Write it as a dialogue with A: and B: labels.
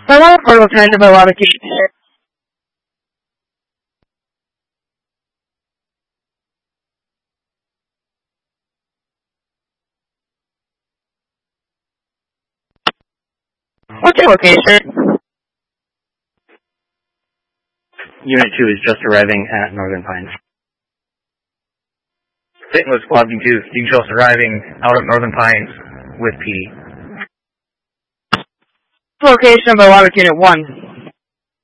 A: Hello, Portal 10 to Melodic Unit. What's your location?
B: Unit 2 is just arriving at Northern Pines. St. Louis Squad 2, you just arriving out at Northern Pines with PD.
A: Location of Melodic Unit 1.